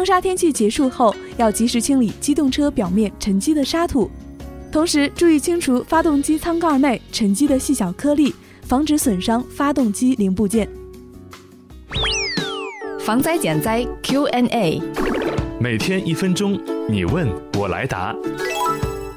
风沙天气结束后，要及时清理机动车表面沉积的沙土，同时注意清除发动机舱盖内沉积的细小颗粒，防止损伤发动机零部件。 防灾减灾 Q&A， 每天1分钟，你问我来答。